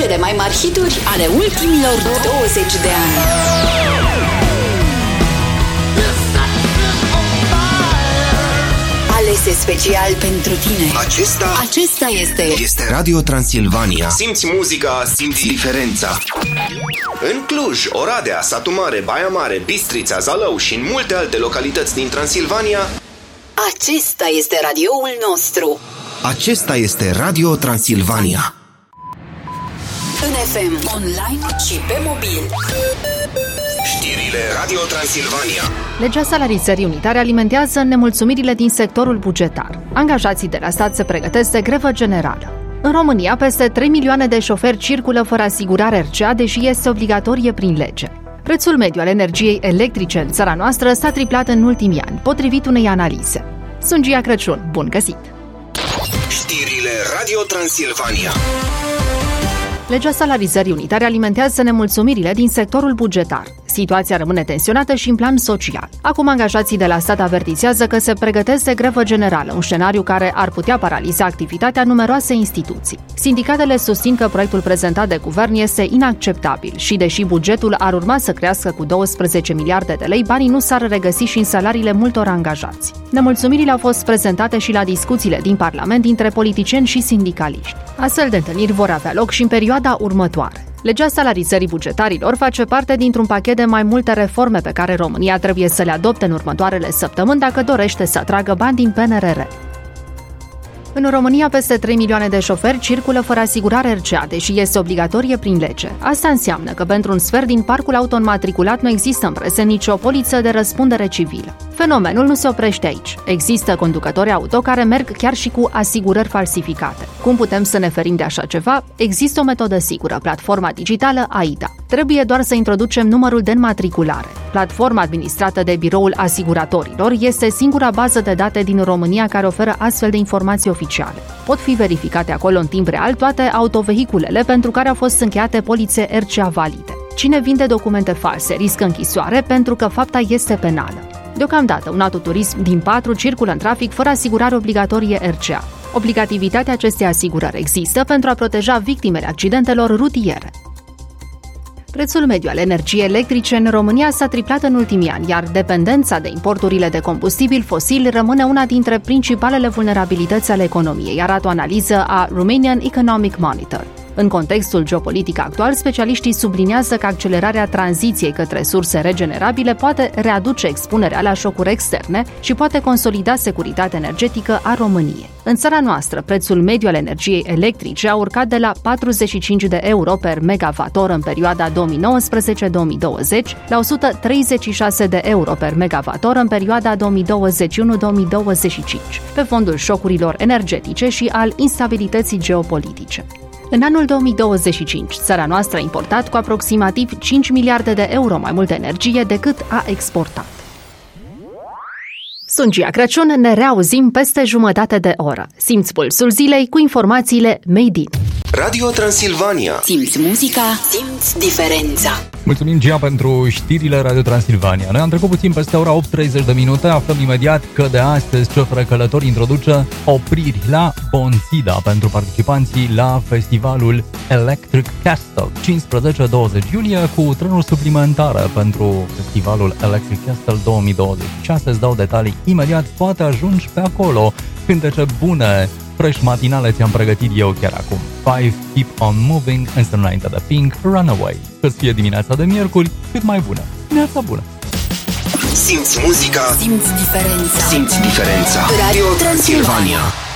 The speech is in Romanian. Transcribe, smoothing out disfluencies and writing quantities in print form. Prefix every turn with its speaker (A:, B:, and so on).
A: Cele mai mari hituri ale ultimilor 20 de ani. Alese special pentru tine. Acesta este
B: Radio Transilvania. Simți muzica, simți diferența. În Cluj, Oradea, Satu Mare, Baia Mare, Bistrița, Zalău și în multe alte localități din Transilvania.
A: Acesta este radioul nostru.
B: Acesta este Radio Transilvania.
A: În FM, online și pe mobil.
B: Știrile Radio Transilvania.
C: Legea salarizării unitare alimentează nemulțumirile din sectorul bugetar. Angajații de la stat se pregătesc de grevă generală. În România, peste 3 milioane de șoferi circulă fără asigurare RCA, deși este obligatorie prin lege. Prețul mediu al energiei electrice în țara noastră s-a triplat în ultimii ani, potrivit unei analize. Sunt Gia Crăciun, bun găsit!
B: Știrile Radio Transilvania.
C: Legea salarizării unitare alimentează nemulțumirile din sectorul bugetar. Situația rămâne tensionată și în plan social. Acum angajații de la stat avertizează că se pregătesc de grevă generală, un scenariu care ar putea paraliza activitatea numeroase instituții. Sindicatele susțin că proiectul prezentat de guvern este inacceptabil și, deși bugetul ar urma să crească cu 12 miliarde de lei, banii nu s-ar regăsi și în salariile multor angajați. Nemulțumirile au fost prezentate și la discuțiile din Parlament dintre politicieni și sindicaliști. Astfel de întâlniri vor avea loc și în perioada următoare. Legea salarizării bugetarilor face parte dintr-un pachet de mai multe reforme pe care România trebuie să le adopte în următoarele săptămâni dacă dorește să atragă bani din PNRR. În România, peste 3 milioane de șoferi circulă fără asigurare RCA, deși este obligatorie prin lege. Asta înseamnă că pentru un sfert din parcul auto înmatriculat nu există în prezent nicio poliță de răspundere civilă. Fenomenul nu se oprește aici. Există conducători auto care merg chiar și cu asigurări falsificate. Cum putem să ne ferim de așa ceva? Există o metodă sigură, platforma digitală AIDA. Trebuie doar să introducem numărul de înmatriculare. Platforma administrată de Biroul Asiguratorilor este singura bază de date din România care oferă astfel de informații oficiale. Pot fi verificate acolo în timp real toate autovehiculele pentru care au fost încheiate polițe RCA valide. Cine vinde documente false riscă închisoare pentru că fapta este penală. Deocamdată, un autoturism din 4 circulă în trafic fără asigurare obligatorie RCA. Obligativitatea acestei asigurări există pentru a proteja victimele accidentelor rutiere. Prețul mediu al energiei electrice în România s-a triplat în ultimii ani, iar dependența de importurile de combustibil fosil rămâne una dintre principalele vulnerabilități ale economiei, arată o analiză a Romanian Economic Monitor. În contextul geopolitic actual, specialiștii subliniază că accelerarea tranziției către surse regenerabile poate readuce expunerea la șocuri externe și poate consolida securitatea energetică a României. În țara noastră, prețul mediu al energiei electrice a urcat de la 45 de euro per megawattor în perioada 2019-2020 la 136 de euro per megawattor în perioada 2021-2025, pe fondul șocurilor energetice și al instabilității geopolitice. În anul 2025, țara noastră a importat cu aproximativ 5 miliarde de euro mai multă energie decât a exportat. Sunt Gia Crăciun, ne reauzim peste jumătate de oră. Simți pulsul zilei cu informațiile Made in.
B: Radio Transilvania.
A: Simți muzica, simți diferența.
D: Mulțumim, Gia, pentru știrile Radio Transilvania. Noi am trecut puțin peste ora 8:30 de minute. Aflăm imediat că de astăzi CFR Călători introduce opriri la Bonțida pentru participanții la festivalul Electric Castle 15-20 iulie cu trenuri suplimentare pentru festivalul Electric Castle 2026. Îți dau detalii imediat, poate ajungi pe acolo. Cântece bune, fresh matinale ți-am pregătit eu chiar acum. 5 Keep on Moving, însă înainte de Pink, Runaway. Să-ți fie dimineața de miercuri cât mai bună. Dimineața bună!
B: Simți muzica,
A: simți diferența.
B: Simți diferența.
A: Radio Transilvania.